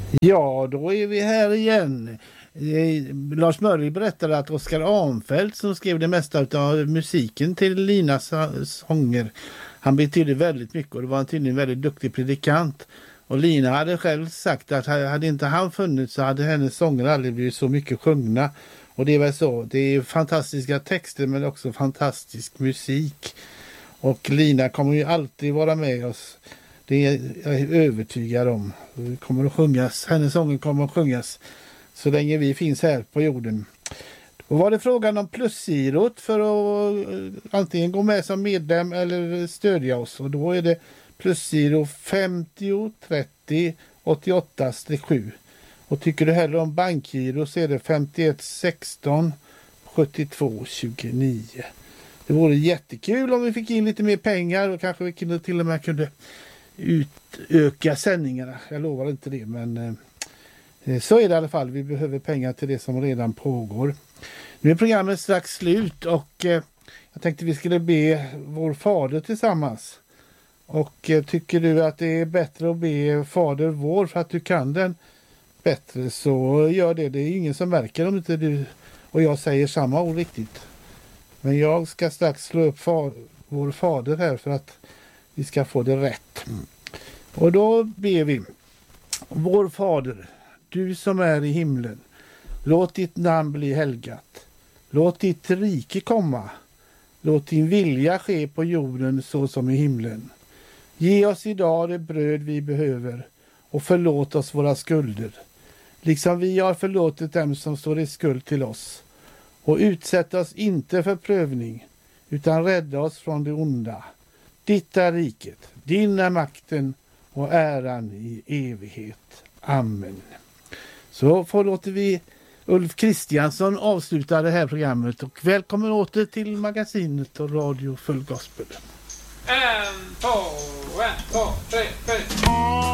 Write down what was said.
Ja, då är vi här igen. Lars Mörry berättade att Oskar Arnfeldt, som skrev det mesta av musiken till Linas sånger, han betydde väldigt mycket och det var tydligen en väldigt duktig predikant. Och Lina hade själv sagt att hade inte han funnits så hade hennes sånger aldrig blivit så mycket sjungna. Och det är väl så. Det är fantastiska texter men också fantastisk musik. Och Lina kommer ju alltid vara med oss. Det är jag övertygad om. Det kommer att sjungas. Hennes sånger kommer att sjungas så länge vi finns här på jorden. Och var det frågan om plusgirot för att antingen gå med som medlem eller stödja oss. Och då är det plusgiro 50 30 88-7. Och tycker du hellre om bankgiro så är det 51 16 72 29. Det vore jättekul om vi fick in lite mer pengar och kanske vi kunde till och med kunde utöka sändningarna. Jag lovar inte det, men så är det i alla fall. Vi behöver pengar till det som redan pågår. Nu är programmet strax slut och jag tänkte vi skulle be vår fader tillsammans. Och tycker du att det är bättre att be fader vår för att du kan den bättre så gör det. Det är ingen som märker om inte du och jag säger samma ord riktigt. Men jag ska strax slå upp vår fader här för att vi ska få det rätt. Och då ber vi. Vår fader, du som är i himlen, låt ditt namn bli helgat. Låt ditt rike komma. Låt din vilja ske på jorden så som i himlen. Ge oss idag det bröd vi behöver och förlåt oss våra skulder. Liksom vi har förlåtit dem som står i skuld till oss. Och utsätt oss inte för prövning utan rädda oss från det onda. Ditt är riket, din är makten och äran i evighet. Amen. Så låter vi Ulf Kristiansson avsluta det här programmet och välkommen åter till magasinet och Radio Full Gospel. 1, 2, 1, 2, 3, 4.